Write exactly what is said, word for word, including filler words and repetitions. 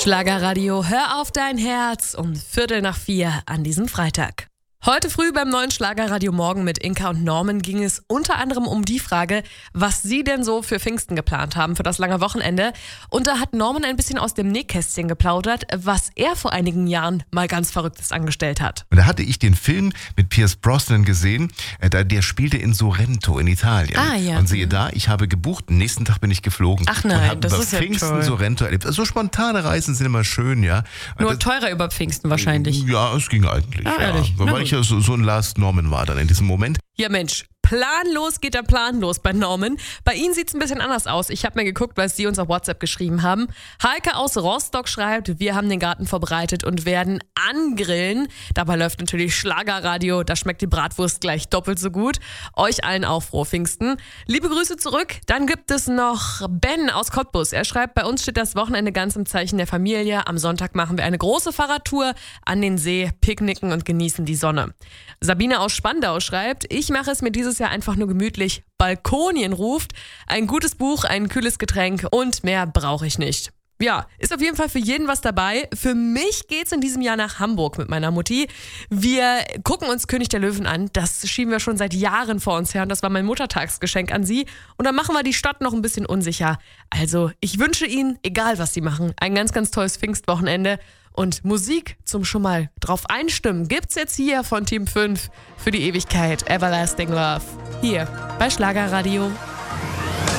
Schlagerradio, hör auf dein Herz um Viertel nach vier an diesem Freitag. Heute früh beim neuen Schlagerradio Morgen mit Inka und Norman ging es unter anderem um die Frage, was sie denn so für Pfingsten geplant haben, für das lange Wochenende. Und da hat Norman ein bisschen aus dem Nähkästchen geplaudert, was er vor einigen Jahren mal ganz Verrücktes angestellt hat. Und da hatte ich den Film mit Pierce Brosnan gesehen, äh, der spielte in Sorrento in Italien. Ah, ja. Und siehe da, ich habe gebucht, am nächsten Tag bin ich geflogen. Ach nein, und habe das über ist Pfingsten ja toll. Sorrento erlebt. So spontane Reisen sind immer schön, ja. Nur das, teurer über Pfingsten wahrscheinlich. Ja, es ging eigentlich. Ah, ja. ehrlich? Na Weil gut. ich ja so, so ein Last Norman war dann in diesem Moment. Ja Mensch, planlos geht der Plan los bei Norman. Bei Ihnen sieht es ein bisschen anders aus. Ich habe mir geguckt, was Sie uns auf WhatsApp geschrieben haben. Heike aus Rostock schreibt, wir haben den Garten vorbereitet und werden angrillen. Dabei läuft natürlich Schlagerradio, da schmeckt die Bratwurst gleich doppelt so gut. Euch allen auch frohe Pfingsten. Liebe Grüße zurück. Dann gibt es noch Ben aus Cottbus. Er schreibt, bei uns steht das Wochenende ganz im Zeichen der Familie. Am Sonntag machen wir eine große Fahrradtour an den See, picknicken und genießen die Sonne. Sabine aus Spandau schreibt, ich mache es mir dieses Jahr einfach nur gemütlich. Balkonien ruft, ein gutes Buch, ein kühles Getränk und mehr brauche ich nicht. Ja, ist auf jeden Fall für jeden was dabei. Für mich geht's in diesem Jahr nach Hamburg mit meiner Mutti. Wir gucken uns König der Löwen an. Das schieben wir schon seit Jahren vor uns her und das war mein Muttertagsgeschenk an sie. Und dann machen wir die Stadt noch ein bisschen unsicher. Also, ich wünsche Ihnen, egal was Sie machen, ein ganz, ganz tolles Pfingstwochenende. Und Musik zum schon mal drauf einstimmen gibt's jetzt hier von Team fünf für die Ewigkeit. Everlasting Love. Hier bei Schlagerradio.